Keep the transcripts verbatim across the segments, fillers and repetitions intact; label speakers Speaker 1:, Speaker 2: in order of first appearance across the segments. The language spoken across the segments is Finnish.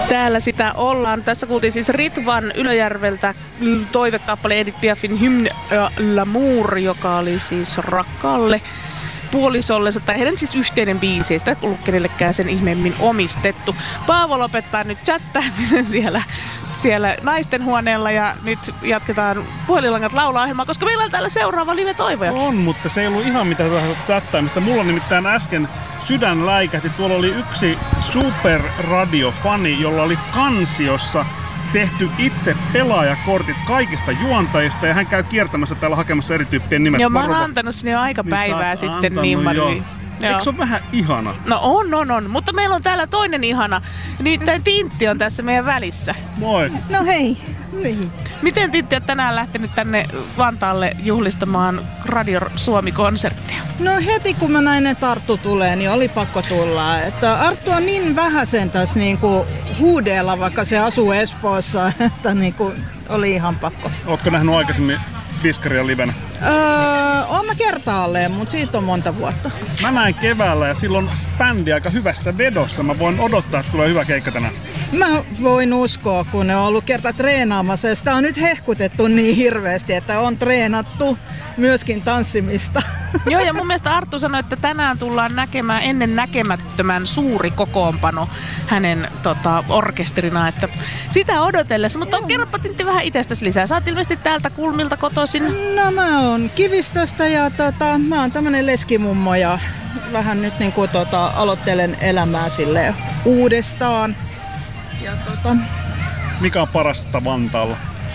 Speaker 1: Täällä sitä ollaan. Tässä kuultiin siis Ritvan Ylöjärveltä toivekappale Edith Piafin Hymne à l'amour, joka oli siis rakkaalle puolisollensa, tai heidän siis yhteinen biisi, ei sitä ollut kenellekään sen ihmeemmin omistettu. Paavo lopettaa nyt chattaamisen siellä, siellä naisten huoneella, ja nyt jatketaan Puhelinlangat laulaa ohjelmaa, koska meillä on täällä seuraava live-toivojakin.
Speaker 2: On, mutta se ei ollut ihan mitään chattaamista. Mulla nimittäin äsken sydän läikähti. Tuolla oli yksi superradiofani, jolla oli kansiossa tehty itse pelaajakortit kaikista juontajista, ja hän käy kiertämässä täällä hakemassa eri tyyppien nimet.
Speaker 1: Joo, mä oon antanut sinne jo aika päivää niin sitten niin paljon.
Speaker 2: Eikö se ole vähän ihana?
Speaker 1: No on, on, on. Mutta meillä on täällä toinen ihana. Nimittäin Tintti on tässä meidän välissä.
Speaker 2: Moi.
Speaker 3: No hei. Niin.
Speaker 1: Miten Tintti on tänään lähtenyt tänne Vantaalle juhlistamaan Radio Suomi-konserttia?
Speaker 3: No heti kun mä näin, että Arttu tulee, niin oli pakko tulla. Että Arttu on niin vähäsen tässä niinku huudeella, vaikka se asuu Espoossa, että niinku oli ihan pakko.
Speaker 2: Ootko nähnyt aikaisemmin Viskaria livenä?
Speaker 3: Öö, oon mä kertaalleen, mutta siitä on monta vuotta.
Speaker 2: Mä näin keväällä ja silloin bändi aika hyvässä vedossa. Mä voin odottaa, että tulee hyvä keikka tänään.
Speaker 3: Mä voin uskoa, kun ne on ollut kerta treenaamassa ja sitä on nyt hehkutettu niin hirveästi, että on treenattu myöskin tanssimista.
Speaker 1: Joo, ja mun mielestä Arttu sanoi, että tänään tullaan näkemään ennen näkemättömän suuri kokoonpano hänen tota, orkesterina, että sitä odotellessa. Mutta kerropa Tintti vähän itsestäsi lisää. Sä oot ilmeisesti täältä kulmilta kotoisin.
Speaker 3: No mä oon Kivistöstä ja tota, mä oon tämmönen leskimummo ja vähän nyt niinku tota, aloittelen elämää silleen uudestaan. Ja tota,
Speaker 2: mikä on parasta Vantaalla?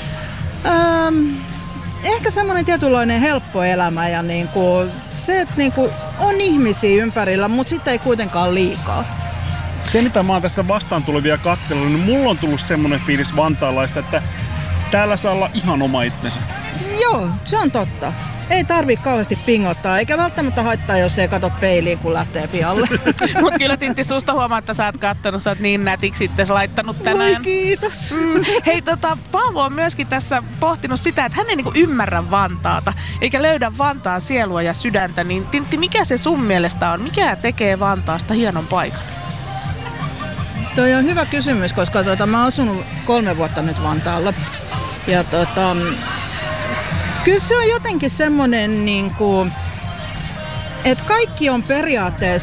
Speaker 3: Ähm, ehkä semmoinen tietynlainen helppo elämä ja niinku, se, että niinku, on ihmisiä ympärillä, mutta sitten ei kuitenkaan liikaa.
Speaker 2: Se, mitä mä oon tässä vastaan tulevia katsellut, niin mulla on tullut semmoinen fiilis vantaalaista, että täällä saa olla ihan oma itsensä.
Speaker 3: Joo, se on totta. Ei tarvii kauheasti pingottaa, eikä välttämättä haittaa, jos ei kato peiliin, kun lähtee pihalle.
Speaker 1: Mut kyllä Tintti, susta huomaa, että sä oot kattonut, sä oot niin nätiksi itses laittanut tänään.
Speaker 3: Voi kiitos.
Speaker 1: Mm. Hei, tota, Paavo on myöskin tässä pohtinut sitä, että hän ei niinku ymmärrä Vantaata, eikä löydä Vantaan sielua ja sydäntä. Niin Tintti, mikä se sun mielestä on? Mikä tekee Vantaasta hienon paikan?
Speaker 3: Toi on hyvä kysymys, koska tota, mä oon asunut kolme vuotta nyt Vantaalla. Ja tota, kyllä se on jotenkin semmonen, niin kuin, että kaikki on periaatteessa